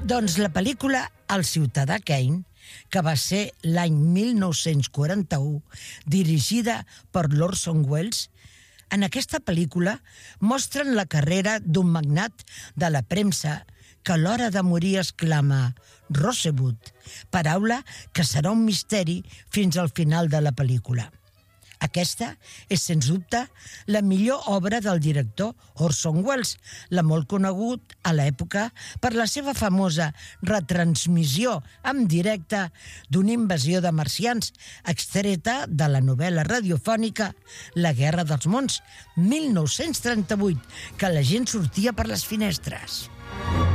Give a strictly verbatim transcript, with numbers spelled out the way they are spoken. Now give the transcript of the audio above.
Doncs la pel·lícula El ciutadà Kane, que va ser l'any mil nou-cents quaranta-u, dirigida per l'Orson Welles, en aquesta pel·lícula mostren la carrera d'un magnat de la premsa que a l'hora de morir exclama Rosebud, paraula que serà un misteri fins al final de la pel·lícula. Aquesta és, sens dubte, la millor obra del director Orson Welles, la molt conegut a l'època per la seva famosa retransmissió en directe d'una invasió de marcians extreta de la novel·la radiofònica La guerra dels mons, mil nou-cents trenta-vuit, que la gent sortia per les finestres.